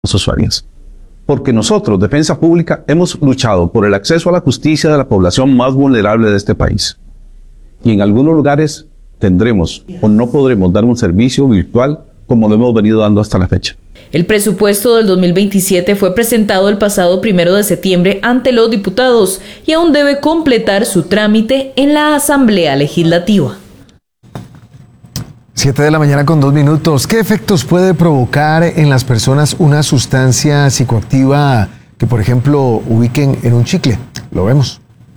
los usuarios. Porque nosotros, Defensa Pública, hemos luchado por el acceso a la justicia de la población más vulnerable de este país. Y en algunos lugares tendremos o no podremos dar un servicio virtual como lo hemos venido dando hasta la fecha. El presupuesto del 2027 fue presentado el pasado 1 de septiembre ante los diputados y aún debe completar su trámite en la Asamblea Legislativa. 7 de la mañana con 2 minutos. ¿Qué efectos puede provocar en las personas una sustancia psicoactiva que, por ejemplo, ubiquen en un chicle? Lo vemos.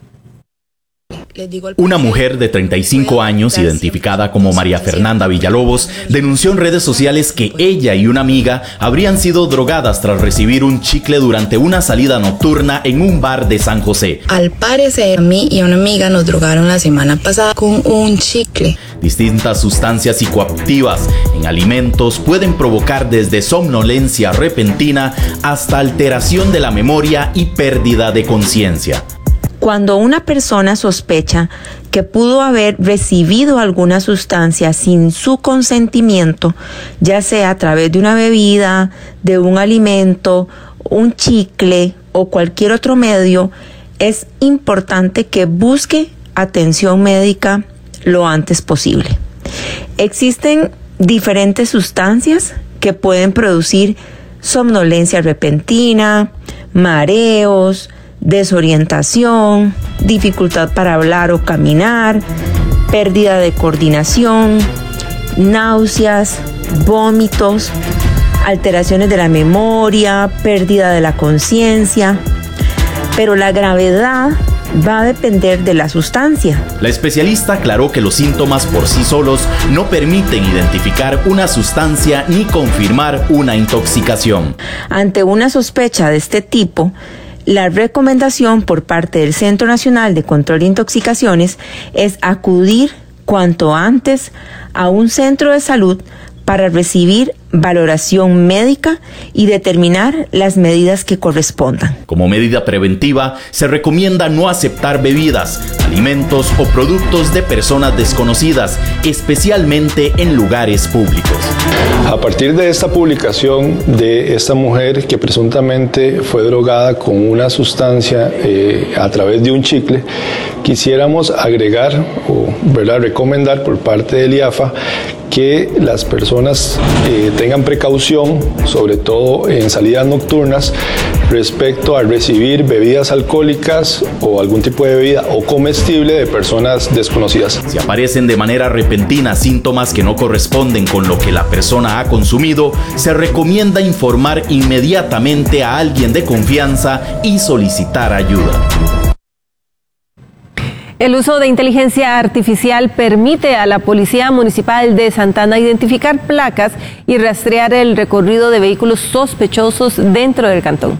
Una mujer de 35 años, identificada como María Fernanda Villalobos, denunció en redes sociales que ella y una amiga habrían sido drogadas tras recibir un chicle durante una salida nocturna en un bar de San José. Al parecer, a mí y a una amiga nos drogaron la semana pasada con un chicle. Distintas sustancias psicoactivas en alimentos pueden provocar desde somnolencia repentina hasta alteración de la memoria y pérdida de conciencia. Cuando una persona sospecha que pudo haber recibido alguna sustancia sin su consentimiento, ya sea a través de una bebida, de un alimento, un chicle o cualquier otro medio, es importante que busque atención médica lo antes posible. Existen diferentes sustancias que pueden producir somnolencia repentina, mareos, desorientación, dificultad para hablar o caminar, pérdida de coordinación, náuseas, vómitos, alteraciones de la memoria, pérdida de la conciencia. Pero la gravedad va a depender de la sustancia. La especialista aclaró que los síntomas por sí solos no permiten identificar una sustancia ni confirmar una intoxicación. Ante una sospecha de este tipo, la recomendación por parte del Centro Nacional de Control de Intoxicaciones es acudir cuanto antes a un centro de salud para recibir valoración médica y determinar las medidas que correspondan. Como medida preventiva, se recomienda no aceptar bebidas, alimentos o productos de personas desconocidas, especialmente en lugares públicos. A partir de esta publicación de esta mujer que presuntamente fue drogada con una sustancia a través de un chicle, quisiéramos agregar o recomendar por parte del IAFA que las personas tengan precaución, sobre todo en salidas nocturnas, respecto a recibir bebidas alcohólicas o algún tipo de bebida o comestible de personas desconocidas. Si aparecen de manera repentina síntomas que no corresponden con lo que la persona ha consumido, se recomienda informar inmediatamente a alguien de confianza y solicitar ayuda. El uso de inteligencia artificial permite a la Policía Municipal de Santa Ana identificar placas y rastrear el recorrido de vehículos sospechosos dentro del cantón.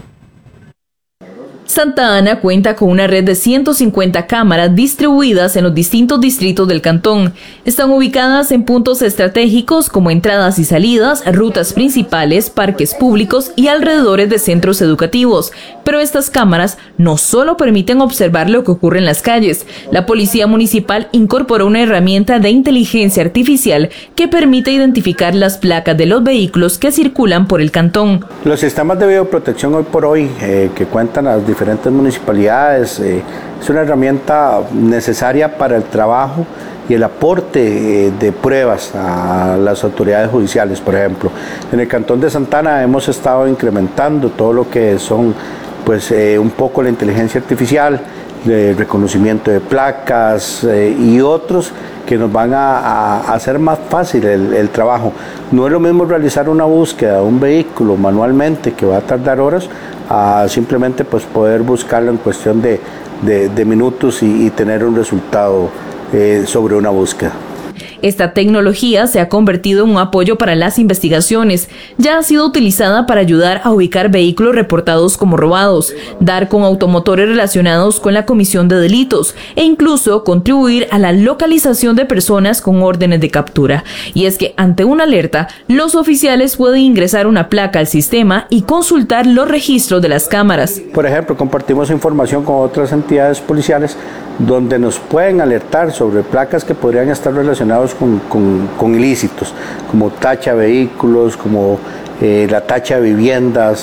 Santa Ana cuenta con una red de 150 cámaras distribuidas en los distintos distritos del cantón. Están ubicadas en puntos estratégicos como entradas y salidas, rutas principales, parques públicos y alrededores de centros educativos. Pero estas cámaras no solo permiten observar lo que ocurre en las calles. La Policía Municipal incorporó una herramienta de inteligencia artificial que permite identificar las placas de los vehículos que circulan por el cantón. Los sistemas de videoprotección hoy por hoy que cuentan las diferentes municipalidades es una herramienta necesaria para el trabajo y el aporte de pruebas a las autoridades judiciales. Por ejemplo, en el cantón de Santa Ana hemos estado incrementando todo lo que son un poco la inteligencia artificial, de reconocimiento de placas y otros que nos van a hacer más fácil el trabajo. No es lo mismo realizar una búsqueda de un vehículo manualmente, que va a tardar horas, a simplemente poder buscarlo en cuestión de minutos y tener un resultado sobre una búsqueda. Esta tecnología se ha convertido en un apoyo para las investigaciones. Ya ha sido utilizada para ayudar a ubicar vehículos reportados como robados, dar con automotores relacionados con la comisión de delitos e incluso contribuir a la localización de personas con órdenes de captura. Y es que ante una alerta, los oficiales pueden ingresar una placa al sistema y consultar los registros de las cámaras. Por ejemplo, compartimos información con otras entidades policiales donde nos pueden alertar sobre placas que podrían estar relacionados con ilícitos, como tacha de vehículos, como la tacha de viviendas,